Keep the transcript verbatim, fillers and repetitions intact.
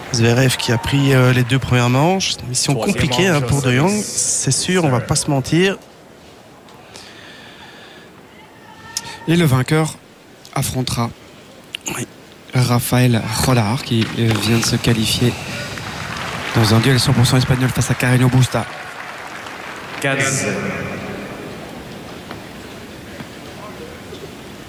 Zverev qui a pris euh, les deux premières manches. C'est une mission compliquée hein, pour De Jong, c'est sûr, on va pas se mentir. Et le vainqueur affrontera oui. Rafael Jodar qui vient de se qualifier dans un duel cent pour cent espagnol face à Carreño Busta. quatre